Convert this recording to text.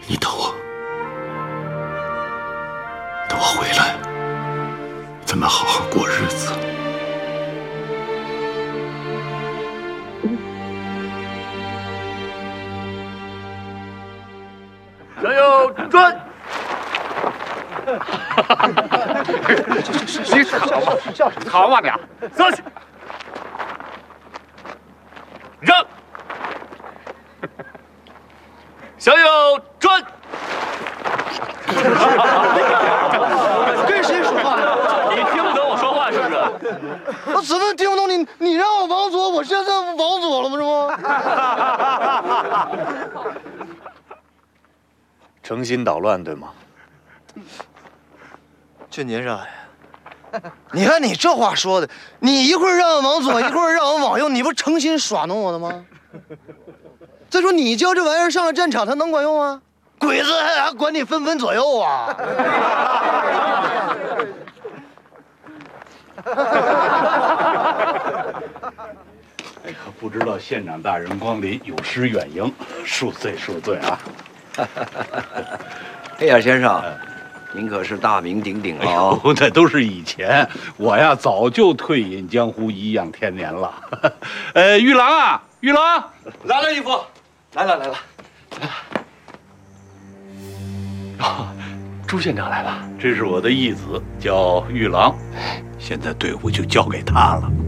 你等我，等我回来，咱们好好过日子。 向右转。你好嘛你，坐下。让。向右转。 跟谁说话呢？ 你听不懂我说话是不是？ 我怎么听不懂你？你让我往左，我现在往左了吗？这不。 诚心捣乱，对吗？ 俊杰少爷，你看你这话说的，你一会儿让我往左，一会儿让我往右，你不诚心耍弄我的吗？再说你教这玩意儿上了战场，它能管用吗？鬼子还管你分分左右啊！ 哎呀，不知道县长大人光临，有失远迎，恕罪恕罪啊！ 黑眼先生，您可是大名鼎鼎啊！ 那都是以前，我呀早就退隐江湖，颐养天年了。玉郎啊，玉郎， 来了，义父，来了。 啊，朱县长来了，这是我的义子，叫玉郎，现在队伍就交给他了。